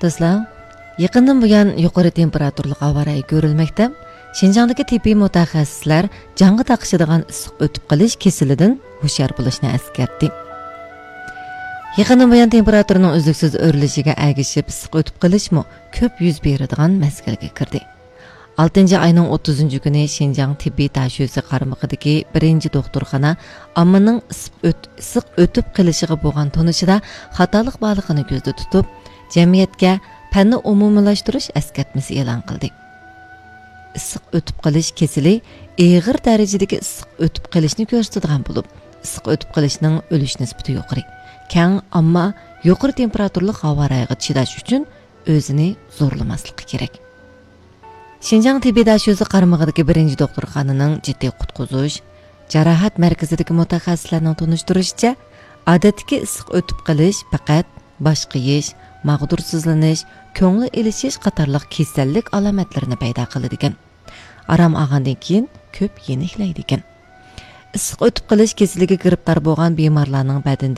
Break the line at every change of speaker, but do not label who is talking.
Dostlar, yaqindan buyon yuqori temperaturli havo ko'rilmoqda. Şinjandagi tibbiy mutaxassislar jonga taqishadigan issiq o'tib qolish kasalidan hushyor bo'lishni eskartdi. Yaqindan buyon temperaturaning uzluksiz o'rlishiga ergishib issiq o'tib qolishmi ko'p yuz beradigan masalaga kirdi. 6-oyning 30-kuni Şinjang tibbiy tashxisi qaramog'idagi 1-doktorxona ommaning issiq o'tib qolishiga bo'lgan tonishida xatolik borligini ko'zda tutib, jamiyatga fanni umumlashtirish eskartmasi e'lon qildi. Issiq o'tib qolish kasali og'ir darajadagi issiq o'tib qolishni ko'rsatadigan bo'lib, issiq o'tib qolishning o'lish nisbati yuqori. Kang ammo yuqori temperaturli havo haroratga chidash uchun o'zini zo'rlamasligi kerak. Şinjang tibbiy tashxisi qaramog'idagi 1-doktorxonaning jiddiy qutqizish jarohat markazidagi mutaxassislarning tunishtirishicha, odatdagi issiq o'tib qolish faqat bosh qiyish, mag'dursizlanish, ko'ngli ilishish qatorliq kasallik alomatlarini paydo qiladi ekan. Aram olgandan keyin ko'p yeniklaydi ekan. Issiq o'tib qolish kasaliga giribdor bo'lgan bemorlarning badanda